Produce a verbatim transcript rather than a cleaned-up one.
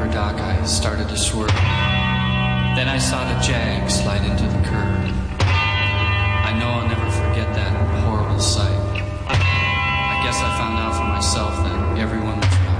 her dock, I started to swerve. Then I saw the Jag slide into the curve.